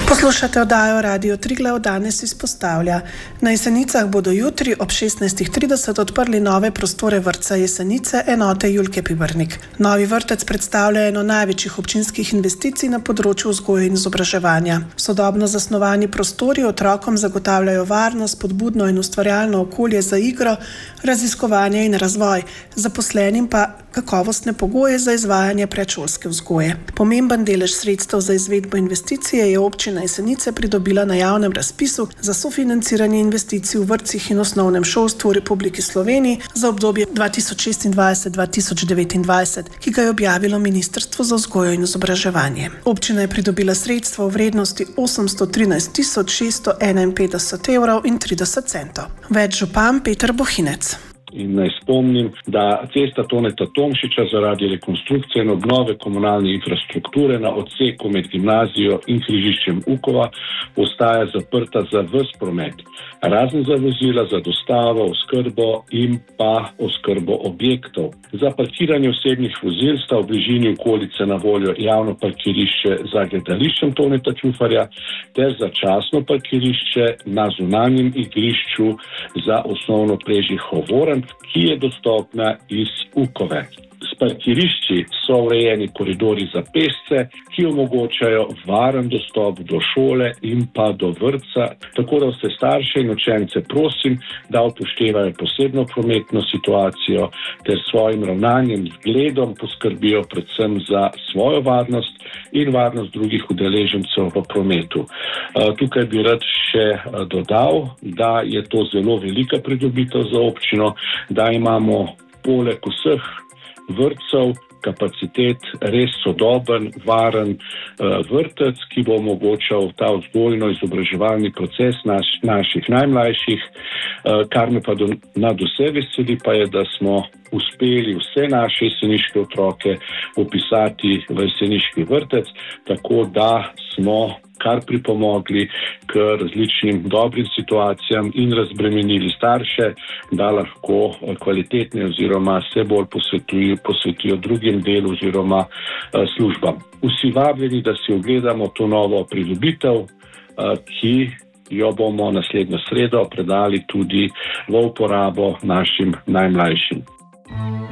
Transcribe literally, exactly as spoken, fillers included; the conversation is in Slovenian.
Poslušate oddajo Radio Triglav, danes izpostavlja. Na Jesenicah bodo jutri ob šestnajst trideset odprli nove prostore vrtca Jesenice, enote Julke Pibernik. Novi vrtec predstavlja eno največjih občinskih investicij na področju vzgoje in izobraževanja. Sodobno zasnovani prostori otrokom zagotavljajo varno, spodbudno in ustvarjalno okolje za igro, raziskovanje in razvoj, zaposlenim pa kakovostne pogoje za izvajanje predšolske vzgoje. Pomemben delež sredstev za izvedbo investicije je občina Jesenice pridobila na javnem razpisu za sofinanciranje investicij v vrtcih in osnovnem šolstvu v Republiki Sloveniji za obdobje dva tisoč šestindvajset do dva tisoč devetindvajset, ki ga je objavilo Ministrstvo za vzgojo in izobraževanje. Občina je pridobila sredstva v vrednosti osemsto trinajst tisoč šeststo enainpetdeset evrov in trideset centov. Več župan Peter Bohinec. In naj spomnim, da cesta Toneta Tomšiča zaradi rekonstrukcije in obnove komunalne infrastrukture na odseku med gimnazijo in križiščem Ukova ostaja zaprta za ves promet, razen za vozila za dostavo, oskrbo in pa oskrbo objektov. Za parkiranje osebnih vozil sta v bližini okolice na voljo javno parkirišče za gledališčem Toneta Čufarja ter začasno parkirišče na zunanjem igrišču za osnovno prežje Hovoran, ki je dostopna iz Ukove. S parkirišči so urejeni koridori za pešce, ki omogočajo varen dostop do šole in pa do vrtca, tako da vse starše in učence prosim, da upoštevajo posebno prometno situacijo ter svojim ravnanjem z zgledom poskrbijo predvsem za svojo varnost in varnost drugih udeležencev v prometu. Tukaj bi rad še dodal, da je to zelo velika pridobitev za občino, da imamo poleg vseh vrtcev, kapacitet, res sodoben, varen uh, vrtec, ki bo omogočal ta vzgojno-izobraževalni proces naš, naših najmlajših. Uh, kar me pa do, nad vse veseli, pa je, da smo uspeli vse naše jeseniške otroke upisati v jeseniški vrtec, tako da smo kar pripomogli k različnim dobrim situacijam in razbremenili starše, da lahko kvalitetne oziroma se bolj posvetijo, posvetijo drugim delu oziroma uh, službam. Vsi vabljeni, da si ogledamo to novo pridobitev, uh, ki jo bomo naslednjo sredo predali tudi v uporabo našim najmlajšim.